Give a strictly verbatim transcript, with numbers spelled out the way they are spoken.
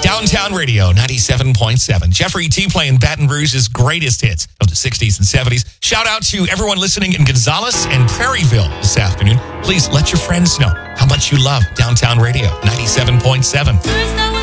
Downtown Radio, ninety-seven point seven. Jeffrey T. playing Baton Rouge's greatest hits of the sixties and seventies. Shout out to everyone listening in Gonzales and Prairieville this afternoon. Please let your friends know how much you love Downtown Radio, ninety-seven point seven.